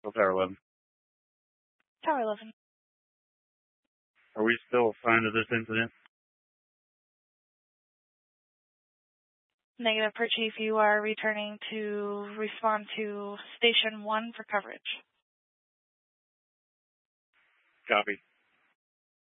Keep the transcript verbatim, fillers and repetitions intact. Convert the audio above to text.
Still Tower eleven. Tower eleven. Are we still assigned to this incident? Negative per chief, you are returning to respond to Station one for coverage. Copy.